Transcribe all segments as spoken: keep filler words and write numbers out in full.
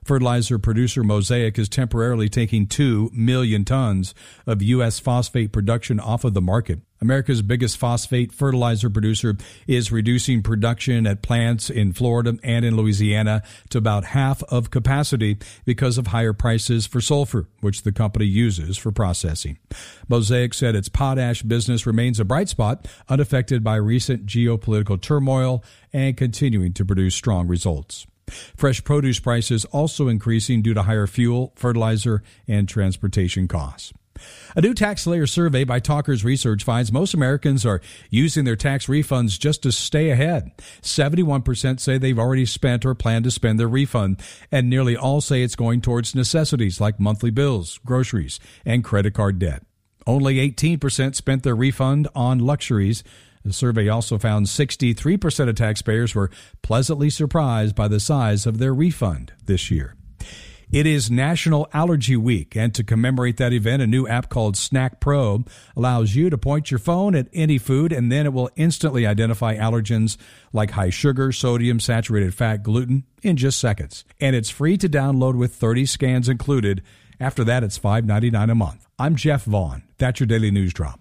Fertilizer producer Mosaic is temporarily taking two million tons of U S phosphate production off of the market. America's biggest phosphate fertilizer producer is reducing production at plants in Florida and in Louisiana to about half of capacity because of higher prices for sulfur, which the company uses for processing. Mosaic said its potash business remains a bright spot, unaffected by recent geopolitical turmoil and continuing to produce strong results. Fresh produce prices also increasing due to higher fuel, fertilizer, and transportation costs. A new TaxSlayer survey by Talkers Research finds most Americans are using their tax refunds just to stay ahead. seventy-one percent say they've already spent or plan to spend their refund, and nearly all say it's going towards necessities like monthly bills, groceries, and credit card debt. Only eighteen percent spent their refund on luxuries. The survey also found sixty-three percent of taxpayers were pleasantly surprised by the size of their refund this year. It is National Allergy Week, and to commemorate that event, a new app called Snack Pro allows you to point your phone at any food, and then it will instantly identify allergens like high sugar, sodium, saturated fat, gluten in just seconds. And it's free to download with thirty scans included. After that, it's five dollars and ninety-nine cents a month. I'm Jeff Vaughn. That's your Daily News Drop.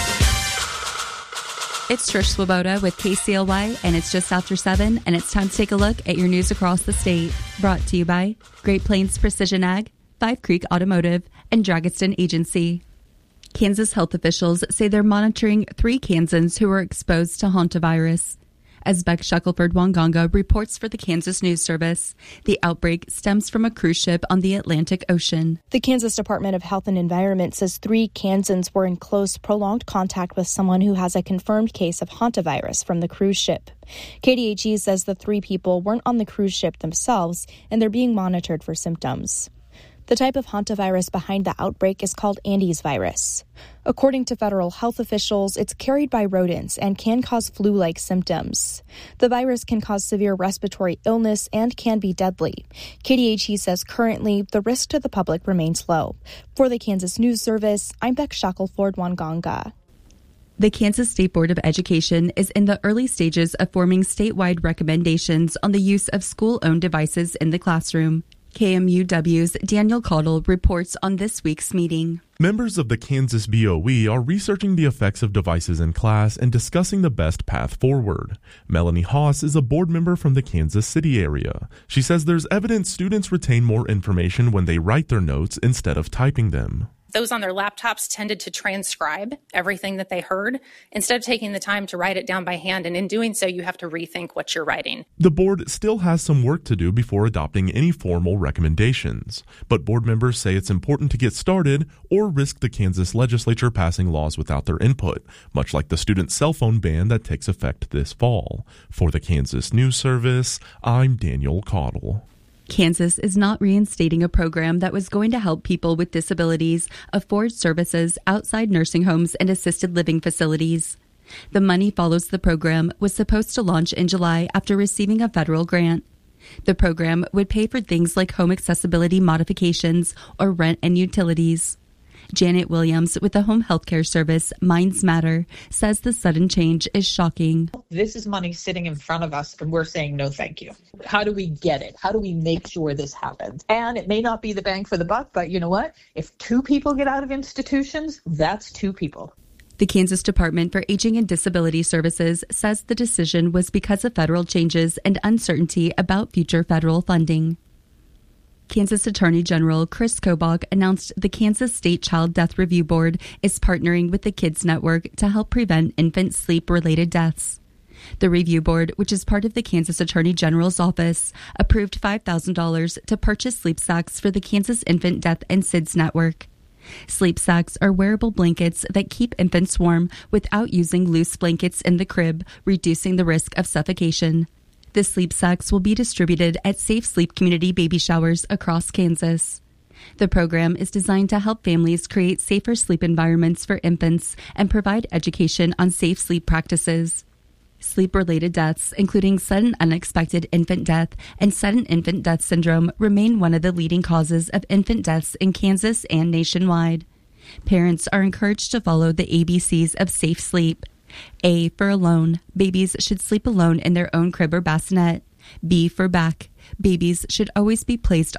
It's Trish Swoboda with K C L Y, and it's just after seven, and it's time to take a look at your news across the state. Brought to you by Great Plains Precision Ag, Five Creek Automotive, and Dragaston Agency. Kansas health officials say they're monitoring three Kansans who were exposed to hantavirus. As Beck Shackelford-Wanganga reports for the Kansas News Service, the outbreak stems from a cruise ship on the Atlantic Ocean. The Kansas Department of Health and Environment says three Kansans were in close, prolonged contact with someone who has a confirmed case of hantavirus from the cruise ship. K D H E says the three people weren't on the cruise ship themselves, and they're being monitored for symptoms. The type of hantavirus behind the outbreak is called Andes virus. According to federal health officials, it's carried by rodents and can cause flu-like symptoms. The virus can cause severe respiratory illness and can be deadly. K D H E says currently the risk to the public remains low. For the Kansas News Service, I'm Beck Shackelford-Wanganga. The Kansas State Board of Education is in the early stages of forming statewide recommendations on the use of school-owned devices in the classroom. K M U W's Daniel Caudle reports on this week's meeting. Members of the Kansas B O E are researching the effects of devices in class and discussing the best path forward. Melanie Haas is a board member from the Kansas City area. She says there's evidence students retain more information when they write their notes instead of typing them. Those on their laptops tended to transcribe everything that they heard instead of taking the time to write it down by hand. And in doing so, you have to rethink what you're writing. The board still has some work to do before adopting any formal recommendations. But board members say it's important to get started or risk the Kansas legislature passing laws without their input, much like the student cell phone ban that takes effect this fall. For the Kansas News Service, I'm Daniel Caudle. Kansas is not reinstating a program that was going to help people with disabilities afford services outside nursing homes and assisted living facilities. The Money Follows the program was supposed to launch in July after receiving a federal grant. The program would pay for things like home accessibility modifications or rent and utilities. Janet Williams with the home health care service Minds Matter says the sudden change is shocking. This is money sitting in front of us and we're saying no thank you. How do we get it? How do we make sure this happens? And it may not be the bang for the buck, but you know what? If two people get out of institutions, that's two people. The Kansas Department for Aging and Disability Services says the decision was because of federal changes and uncertainty about future federal funding. Kansas Attorney General Chris Kobach announced the Kansas State Child Death Review Board is partnering with the Kids Network to help prevent infant sleep-related deaths. The review board, which is part of the Kansas Attorney General's office, approved five thousand dollars to purchase sleep sacks for the Kansas Infant Death and S I D S Network. Sleep sacks are wearable blankets that keep infants warm without using loose blankets in the crib, reducing the risk of suffocation. The sleep sacks will be distributed at Safe Sleep Community baby showers across Kansas. The program is designed to help families create safer sleep environments for infants and provide education on safe sleep practices. Sleep-related deaths, including sudden unexpected infant death and sudden infant death syndrome, remain one of the leading causes of infant deaths in Kansas and nationwide. Parents are encouraged to follow the A B Cs of safe sleep. A for alone. Babies should sleep alone in their own crib or bassinet. B for back. Babies should always be placed